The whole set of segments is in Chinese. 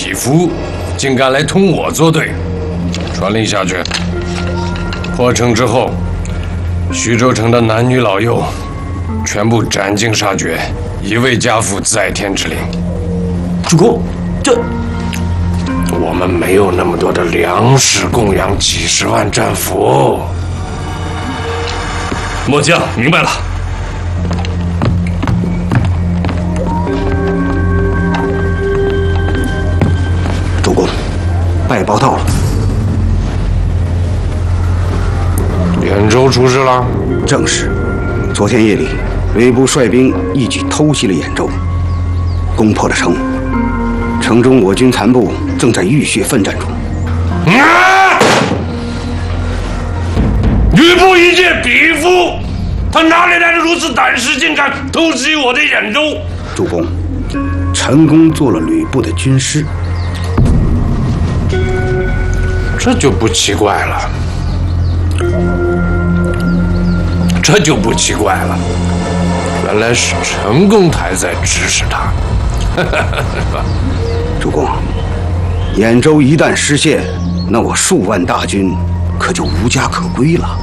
匹夫，竟敢来同我作对，传令下去。破城之后，徐州城的男女老幼，全部斩尽杀绝，一味家父在天之灵。 主公，这我们没有那么多的粮食供养几十万战俘。 末将明白了。 主公，败报到了。 兖州出事了？ 正是。昨天夜里，吕布率兵一举偷袭了兖州，攻破了城。城中我军残部正在浴血奋战中。 吕布一介匹夫，他哪里来的如此胆识，竟敢偷袭我的兖州？ 主公，陈宫做了吕布的军师， 这就不奇怪了。这就不奇怪了，原来是陈公台在指使他。 主公，兖州一旦失陷，那我数万大军可就无家可归了。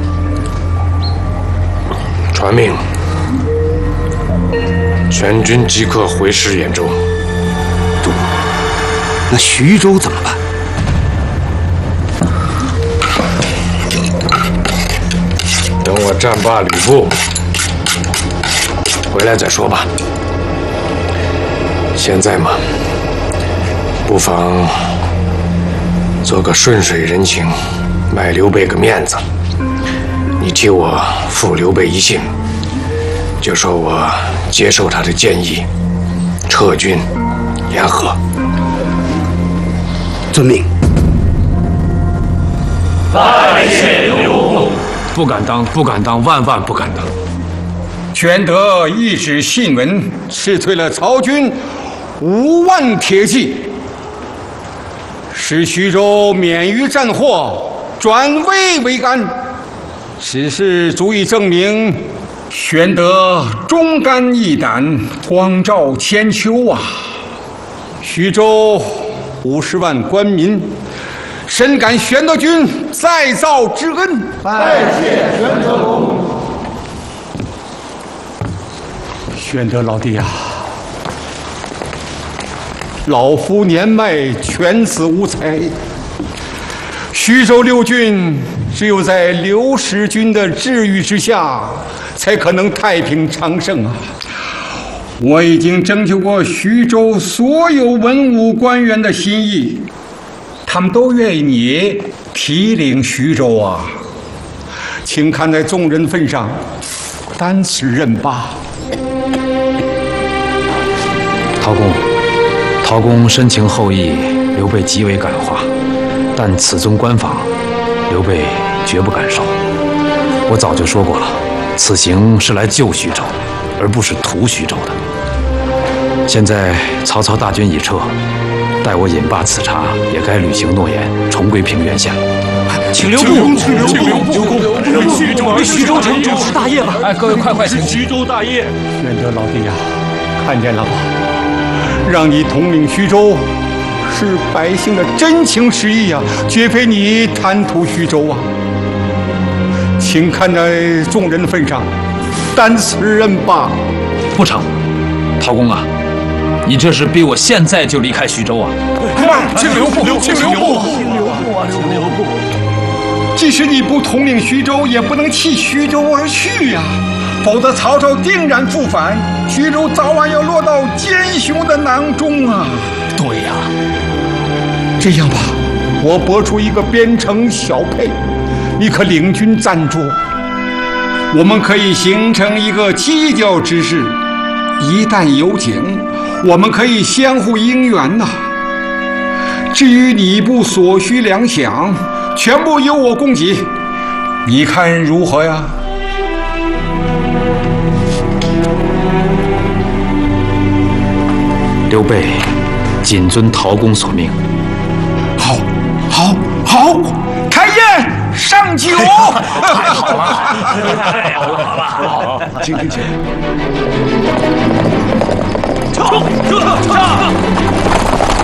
传命，全军即刻回师兖州。 主公，那徐州怎么办？ 等我战罢吕布，回来再说吧。现在嘛，不妨做个顺水人情，卖刘备个面子。你替我复刘备一信，就说我接受他的建议，撤军言和。 遵命。 拜谢刘公。 不敢当，不敢当，万万不敢当。 玄德一纸信文，辞退了曹军5万铁骑，使徐州免于战祸，转危为安。此事足以证明玄德忠肝义胆，光照千秋啊！徐州50万官民，深感玄德君再造之恩。 拜谢玄德公。 玄德老弟啊，老夫年迈，犬子无才。徐州六郡只有在刘使君的治愈之下，才可能太平昌盛啊！我已经征求过徐州所有文武官员的心意，他们都愿意你提领徐州啊！请看在众人份上，担此任罢。 陶公深情厚谊，刘备极为感化，但此宗官访，刘备绝不敢受。我早就说过了，此行是来救徐州，而不是屠徐州的。现在曹操大军已撤，待我引罢此察，也该履行诺言，重归平原县了。 请刘公，为徐州城主持大业吧！ 哎，各位快请！ 徐州大业， 玄德老弟呀，看见了吧？让你统领徐州，是百姓的真情实意啊，绝非你贪图徐州啊！请看在众人的份上，担此任罢。 不成，陶公啊，你这是逼我现在就离开徐州啊！ 请留步！ 即使你不统领徐州，也不能弃徐州而去呀，否则曹操定然复返，徐州早晚要落到奸雄的囊中啊！ 对呀， 这样吧，我拨出一个边城小沛，你可领军暂住，我们可以形成一个犄角之势。一旦有景，我们可以相互应援呐。至于你部所需粮饷，全部由我供给，你看如何呀？ 刘备谨遵陶公所命。 好，开宴上酒！ 太好了！ 请。 撤！